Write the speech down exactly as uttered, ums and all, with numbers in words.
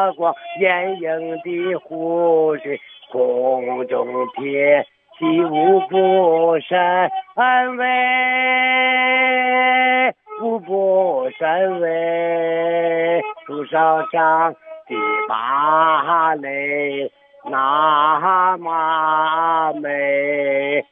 波光，掩映的湖水空中撇起五步山巍，五步山巍，树梢上的芭蕾那么美，